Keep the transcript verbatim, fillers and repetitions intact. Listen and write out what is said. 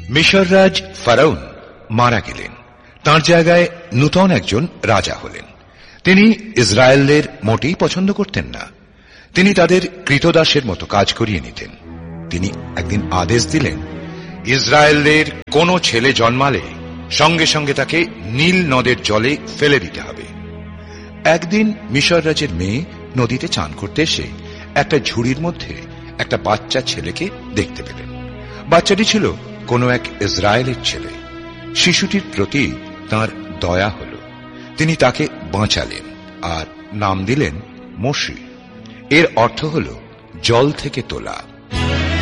মিশর রাজ ফারাউন মারা গেলেন। তাঁর জায়গায় নূতন একজন রাজা হলেন। তিনি ইসরায়েলের মোটেই পছন্দ করতেন না। তিনি তাদের কৃতদাসের মতো কাজ করিয়ে নিতেন। তিনি একদিন আদেশ দিলেন, ইসরায়েলের কোন ছেলে জন্মালে সঙ্গে সঙ্গে তাকে নীল নদের জলে ফেলে দিতে হবে। একদিন মিশর রাজের মেয়ে নদীতে চান করতে এসে একটা ঝুড়ির মধ্যে একটা বাচ্চা ছেলেকে দেখতে পেলেন। বাচ্চাটি ছিল কোনো এক ইসরায়েলের ছেলে। শিশুটির প্রতি তাঁর দয়া হল। তিনি তাকে বাঁচালেন আর নাম দিলেন মোশে। এর অর্থ হল জল থেকে তোলা।